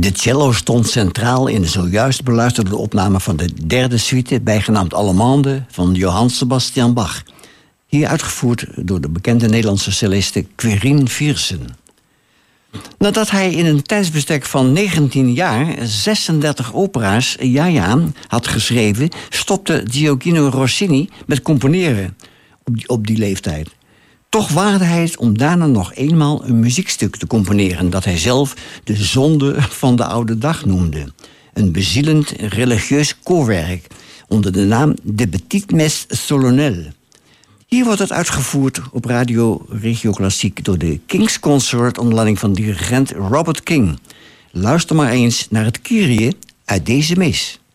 De cello stond centraal in de zojuist beluisterde opname van de derde suite, bijgenaamd Allemande, van Johann Sebastian Bach. Hier uitgevoerd door de bekende Nederlandse celliste Quirine Viersen. Nadat hij in een tijdsbestek van 19 jaar 36 opera's had geschreven, stopte Gioacchino Rossini met componeren op die leeftijd. Toch waagde hij het om daarna nog eenmaal een muziekstuk te componeren dat hij zelf de zonde van de oude dag noemde. Een bezielend religieus koorwerk onder de naam De Petite Messe Solennelle. Hier wordt het uitgevoerd op Radio Regio Klassiek door de King's Consort onder leiding van dirigent Robert King. Luister maar eens naar het Kyrie uit deze mis.